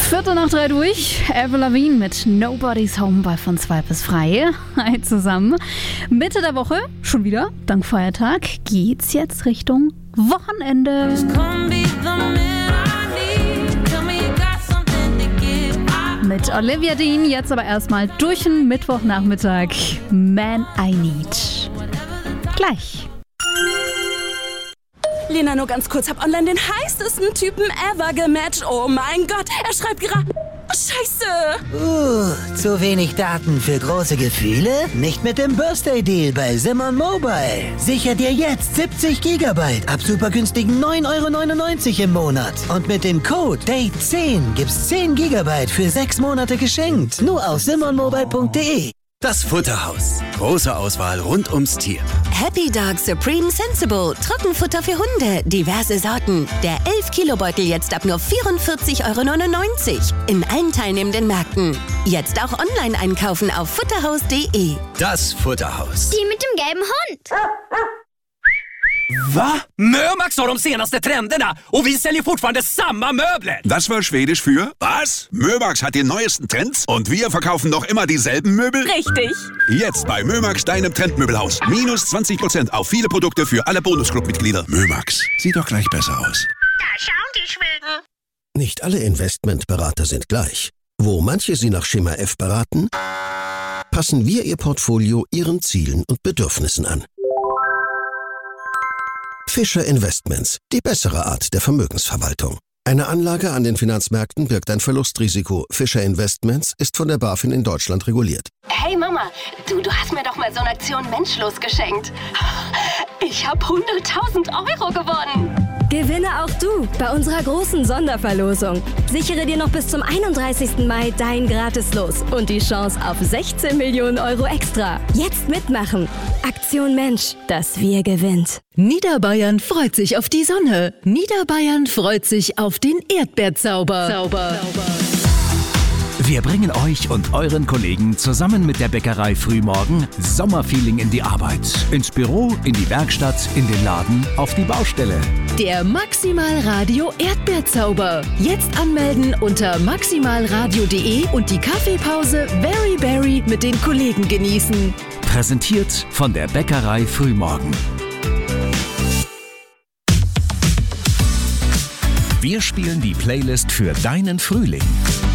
2:45 durch. Avril Lavigne mit Nobody's Home bei von 2 bis frei. Hi zusammen. Mitte der Woche, schon wieder, dank Feiertag, geht's jetzt Richtung Wochenende. Mit Olivia Dean, jetzt aber erstmal durch den Mittwochnachmittag. Man I Need. Gleich. Lena, nur ganz kurz, hab online den heißesten Typen ever gematcht. Oh mein Gott, er schreibt gerade... Oh, Scheiße! Zu wenig Daten für große Gefühle? Nicht mit dem Birthday-Deal bei Simon Mobile. Sicher dir jetzt 70 GB ab super günstigen 9,99 € im Monat. Und mit dem Code DATE10 gibt's 10 GB für 6 Monate geschenkt. Nur auf simonmobile.de. Das Futterhaus. Große Auswahl rund ums Tier. Happy Dog Supreme Sensible. Trockenfutter für Hunde. Diverse Sorten. Der 11-Kilo-Beutel jetzt ab nur 44,99 € in allen teilnehmenden Märkten. Jetzt auch online einkaufen auf futterhaus.de. Das Futterhaus. Die mit dem gelben Hund. Va? Mömax har de senaste trenderna och vi säljer fortfarande samma möbler. Das war Schwedisch für was? Mömax hat die neuesten Trends und wir verkaufen noch immer dieselben Möbel? Richtig. Jetzt bei Mömax, deinem Trendmöbelhaus. Minus 20% auf viele Produkte für alle Bonusclub-Mitglieder. Mömax, sieht doch gleich besser aus. Da schauen die Schweden. Nicht alle Investmentberater sind gleich. Wo manche Sie nach Schema F beraten, passen wir Ihr Portfolio Ihren Zielen und Bedürfnissen an. Fischer Investments, die bessere Art der Vermögensverwaltung. Eine Anlage an den Finanzmärkten birgt ein Verlustrisiko. Fischer Investments ist von der BaFin in Deutschland reguliert. Hey Mama, du hast mir doch mal so eine Aktion Menschlos geschenkt. Ich habe 100.000 € gewonnen. Gewinne auch du bei unserer großen Sonderverlosung. Sichere dir noch bis zum 31. Mai dein Gratislos und die Chance auf 16 Millionen € extra. Jetzt mitmachen. Aktion Mensch, das Wir gewinnt. Niederbayern freut sich auf die Sonne. Niederbayern freut sich auf den Erdbeerzauber. Wir bringen euch und euren Kollegen zusammen mit der Bäckerei Frühmorgen Sommerfeeling in die Arbeit. Ins Büro, in die Werkstatt, in den Laden, auf die Baustelle. Der Maximal Radio Erdbeerzauber. Jetzt anmelden unter maximalradio.de und die Kaffeepause Very Berry mit den Kollegen genießen. Präsentiert von der Bäckerei Frühmorgen. Wir spielen die Playlist für deinen Frühling.